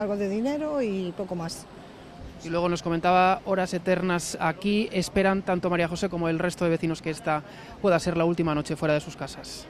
Algo de dinero y poco más. Y luego nos comentaba horas eternas aquí. Esperan tanto María José como el resto de vecinos que esta pueda ser la última noche fuera de sus casas.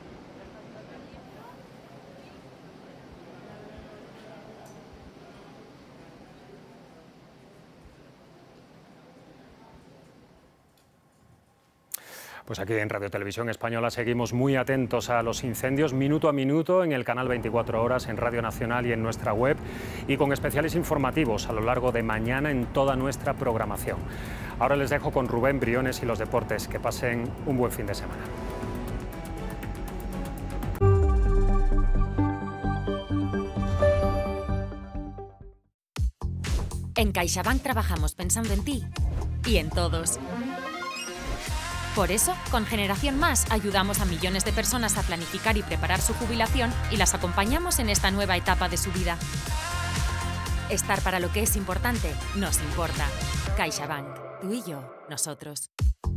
Pues aquí en Radio Televisión Española seguimos muy atentos a los incendios minuto a minuto en el canal 24 horas, en Radio Nacional y en nuestra web, y con especiales informativos a lo largo de mañana en toda nuestra programación. Ahora les dejo con Rubén Briones y los deportes. Que pasen un buen fin de semana. En CaixaBank trabajamos pensando en ti y en todos. Por eso, con Generación Más ayudamos a millones de personas a planificar y preparar su jubilación y las acompañamos en esta nueva etapa de su vida. Estar para lo que es importante nos importa. CaixaBank. Tú y yo, nosotros.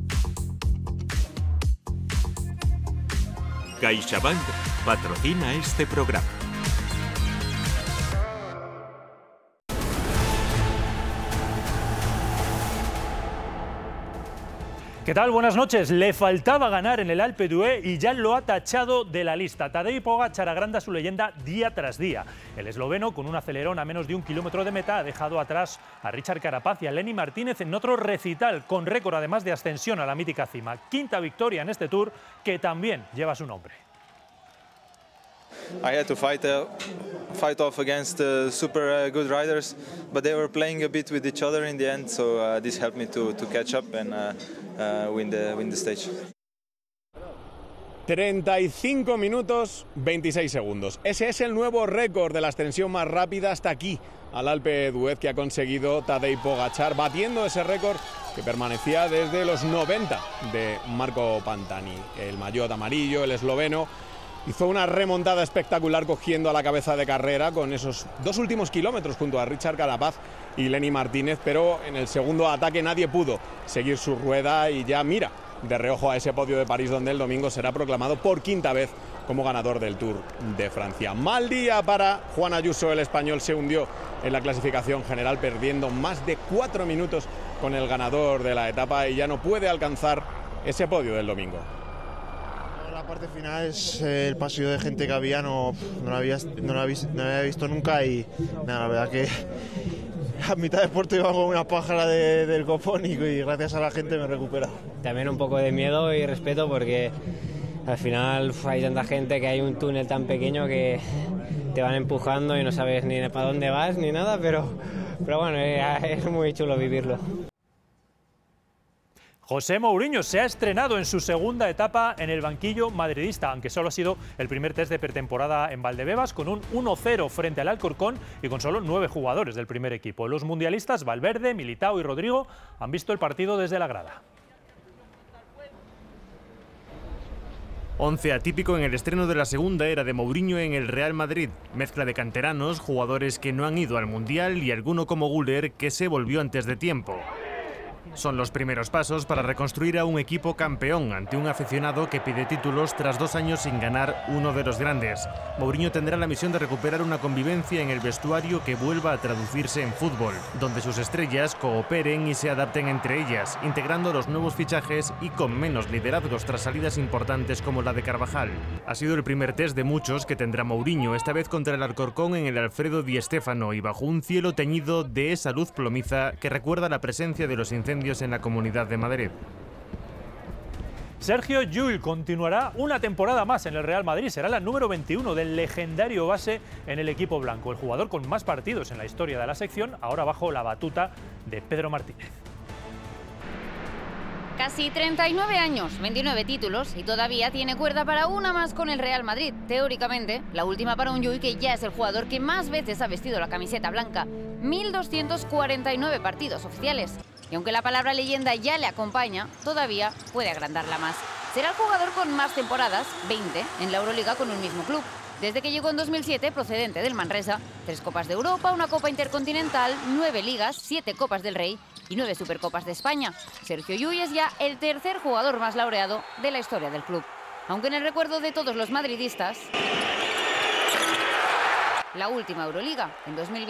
CaixaBank patrocina este programa. ¿Qué tal? Buenas noches. Le faltaba ganar en el Alpe d'Huez y ya lo ha tachado de la lista. Tadej Pogačar agranda su leyenda día tras día. El esloveno, con un acelerón a menos de 1 kilómetro de meta, ha dejado atrás a Richard Carapaz y a Lenny Martínez en otro recital, con récord además de ascensión a la mítica cima. Quinta victoria en este Tour, que también lleva su nombre. I had to fight off against super good riders, but they were playing a bit with each other in the end, so this helped me to catch up and win the stage. 35 minutos 26 segundos. Ese es el nuevo récord de la ascensión más rápida hasta aquí, al Alpe d'Huez, que ha conseguido Tadej Pogačar, batiendo ese récord que permanecía desde los 90 de Marco Pantani. El maillot amarillo, el esloveno, hizo una remontada espectacular cogiendo a la cabeza de carrera con esos 2 últimos kilómetros junto a Richard Carapaz y Lenny Martínez, pero en el segundo ataque nadie pudo seguir su rueda y ya mira de reojo a ese podio de París, donde el domingo será proclamado por quinta vez como ganador del Tour de Francia. Mal día para Juan Ayuso, el español se hundió en la clasificación general perdiendo más de 4 minutos con el ganador de la etapa y ya no puede alcanzar ese podio del domingo. La parte final es el pasillo de gente que había, no lo había visto nunca y nada, la verdad que a mitad de puerto iba con una pájara del copón y gracias a la gente me he recuperado. También un poco de miedo y respeto porque al final hay tanta gente que hay un túnel tan pequeño que te van empujando y no sabes ni para dónde vas ni nada, pero bueno, es muy chulo vivirlo. José Mourinho se ha estrenado en su segunda etapa en el banquillo madridista, aunque solo ha sido el primer test de pretemporada en Valdebebas, con un 1-0 frente al Alcorcón y con solo 9 jugadores del primer equipo. Los mundialistas Valverde, Militao y Rodrigo han visto el partido desde la grada. 11 atípico en el estreno de la segunda era de Mourinho en el Real Madrid. Mezcla de canteranos, jugadores que no han ido al Mundial y alguno como Güler que se volvió antes de tiempo. Son los primeros pasos para reconstruir a un equipo campeón ante un aficionado que pide títulos tras 2 años sin ganar uno de los grandes. Mourinho tendrá la misión de recuperar una convivencia en el vestuario que vuelva a traducirse en fútbol, donde sus estrellas cooperen y se adapten entre ellas, integrando los nuevos fichajes y con menos liderazgos tras salidas importantes como la de Carvajal. Ha sido el primer test de muchos que tendrá Mourinho, esta vez contra el Alcorcón en el Alfredo Di Stéfano y bajo un cielo teñido de esa luz plomiza que recuerda la presencia de los incendios en la Comunidad de Madrid. Sergio Llull continuará una temporada más en el Real Madrid. Será la número 21 del legendario base en el equipo blanco. El jugador con más partidos en la historia de la sección, ahora bajo la batuta de Pedro Martínez. Casi 39 años, 29 títulos y todavía tiene cuerda para una más con el Real Madrid. Teóricamente, la última para un Llull que ya es el jugador que más veces ha vestido la camiseta blanca. 1.249 partidos oficiales. Y aunque la palabra leyenda ya le acompaña, todavía puede agrandarla más. Será el jugador con más temporadas, 20, en la Euroliga con un mismo club. Desde que llegó en 2007, procedente del Manresa, 3 Copas de Europa, una Copa Intercontinental, 9 Ligas, 7 Copas del Rey y 9 Supercopas de España. Sergio Llull es ya el tercer jugador más laureado de la historia del club. Aunque en el recuerdo de todos los madridistas la última Euroliga, en 2020.